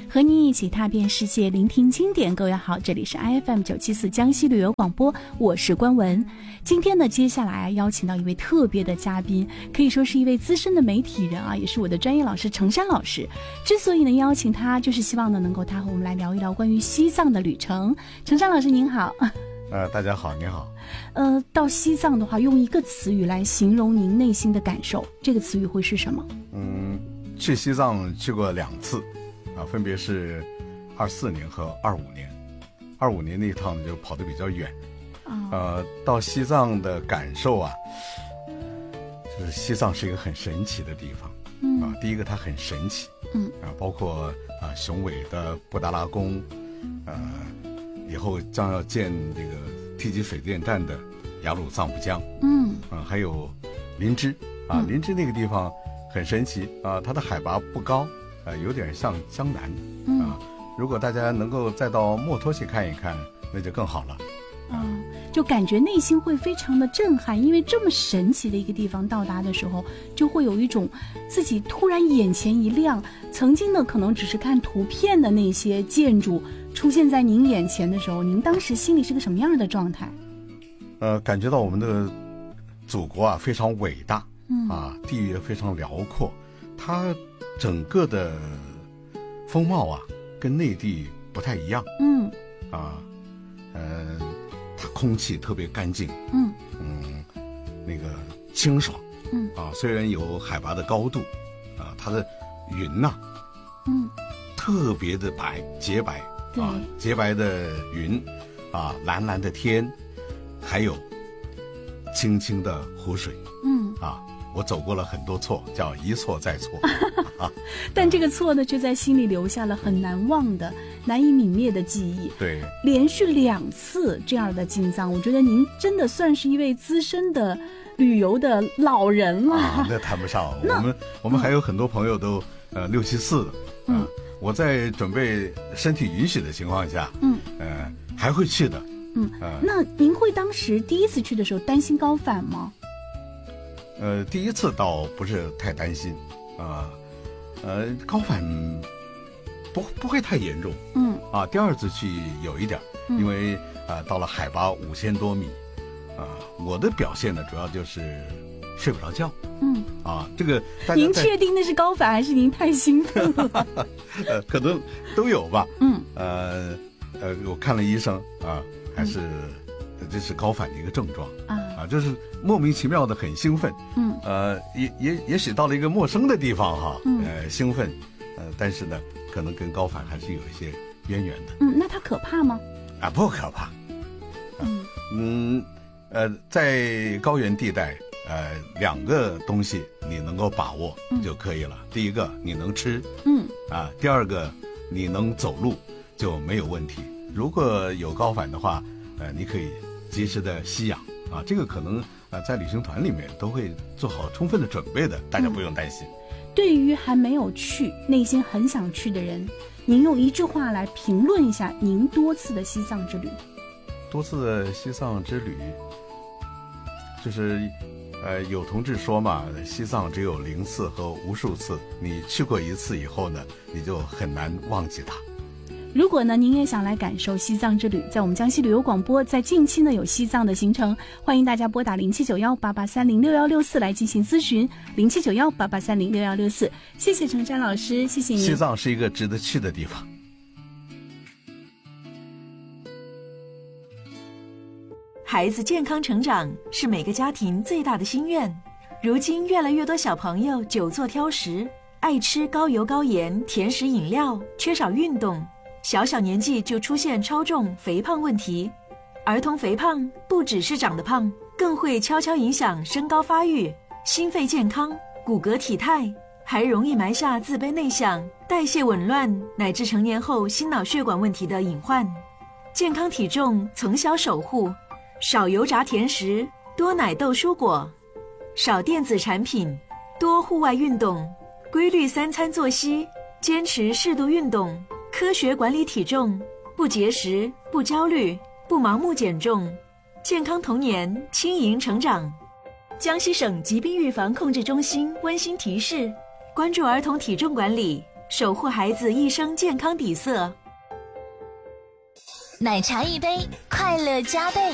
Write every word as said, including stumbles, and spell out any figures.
和您一起踏遍世界，聆听经典。各位好，这里是 I F M 九七四江西旅游广播，我是关文。今天呢，接下来邀请到一位特别的嘉宾，可以说是一位资深的媒体人啊，也是我的专业老师程山老师。之所以能邀请他，就是希望呢能够他和我们来聊一聊关于西藏的旅程。程山老师您好。 呃，大家好，你好。 呃，到西藏的话，用一个词语来形容您内心的感受，这个词语会是什么？ 嗯，去西藏去过两次，啊，分别是二四年和二五年。二五年那一趟就跑得比较远。呃，到西藏的感受啊，就是西藏是一个很神奇的地方。嗯啊，第一个它很神奇。嗯啊，包括啊雄伟的布达拉宫，呃，以后将要建这个梯级水电站的雅鲁藏布江。嗯啊，还有林芝啊，林芝那个地方很神奇啊，它的海拔不高，呃，有点像江南。嗯啊，如果大家能够再到墨脱去看一看，那就更好了。 嗯，就感觉内心会非常的震撼，因为这么神奇的一个地方到达的时候，就会有一种自己突然眼前一亮，曾经呢可能只是看图片的那些建筑出现在您眼前的时候，您当时心里是个什么样的状态？ 呃，感觉到我们的祖国啊非常伟大，嗯啊，地域非常辽阔，它整个的风貌啊跟内地不太一样，嗯啊，呃。它空气特别干净，嗯嗯，那个清爽，嗯啊，虽然有海拔的高度，啊，它的云呐、啊，嗯，特别的白，洁白，啊，洁白的云，啊，蓝蓝的天，还有清清的湖水，嗯啊，我走过了很多错，叫一错再错，啊， 但这个错呢，却在心里留下了很难忘的、难以泯灭的记忆。 对， 连续两次这样的进藏，我觉得您真的算是一位资深的旅游的老人了。 啊、那谈不上，我们我们还有很多朋友都、嗯、呃六七四的，嗯、呃，我在准备身体允许的情况下，嗯，呃，还会去的。 嗯，呃、那您会当时第一次去的时候担心高反吗？ 呃，第一次倒不是太担心，啊、呃，呃，高反不不会太严重，嗯，啊，第二次去有一点，因为啊、呃、到了海拔五千多米，啊、呃，我的表现呢主要就是睡不着觉，嗯，啊，这个您确定那是高反还是您太兴奋了？ 呃，可能都有吧，嗯，呃呃，我看了医生啊，还是。嗯这是高反的一个症状啊，啊，就是莫名其妙的很兴奋，嗯，呃，也也也许到了一个陌生的地方哈，嗯、呃，兴奋，呃，但是呢，可能跟高反还是有一些渊源的。 嗯，那它可怕吗？ 啊，不可怕。嗯嗯，呃，在高原地带，呃，两个东西你能够把握就可以了。嗯、第一个你能吃，嗯，啊，第二个你能走路就没有问题。如果有高反的话，呃，你可以及时的吸氧啊，这个可能呃在旅行团里面都会做好充分的准备的，大家不用担心。 嗯、对于还没有去、内心很想去的人，您用一句话来评论一下您多次的西藏之旅。 多次的西藏之旅，就是呃有同志说嘛，西藏只有零次和无数次，你去过一次以后呢，你就很难忘记它。 如果呢您也想来感受西藏之旅，在我们江西旅游广播在近期呢有西藏的行程，欢迎大家拨打零七九幺八八三零六幺六四来进行咨询，零七九幺八八三零六幺六四。谢谢程山老师，谢谢您。 西藏是一个值得去的地方。 孩子健康成长是每个家庭最大的心愿，如今越来越多小朋友久坐挑食，爱吃高油高盐甜食饮料，缺少运动，小小年纪就出现超重肥胖问题。儿童肥胖不只是长得胖，更会悄悄影响身高发育、心肺健康、骨骼体态，还容易埋下自卑内向、代谢紊乱乃至成年后心脑血管问题的隐患。健康体重从小守护，少油炸甜食，多奶豆蔬果，少电子产品，多户外运动，规律三餐作息，坚持适度运动，科学管理体重，不节食，不焦虑，不盲目减重，健康童年，轻盈成长。江西省疾病预防控制中心温馨提示：关注儿童体重管理， 守护孩子一生健康底色。 奶茶一杯，快乐加倍。